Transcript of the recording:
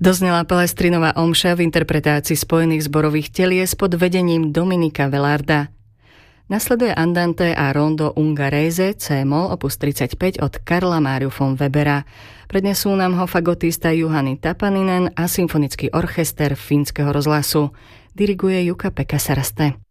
Doznela Palestrinová omša v interpretácii spojených zborových telies pod vedením Dominika Velarda. Nasleduje Andante a Rondo Ungherese C-moll opus 35 od Karla Máriu von Webera. Prednesú nám ho fagotista Juhani Tapaninen a symfonický orchester Fínskeho rozhlasu. Diriguje Jukka-Pekka Saraste.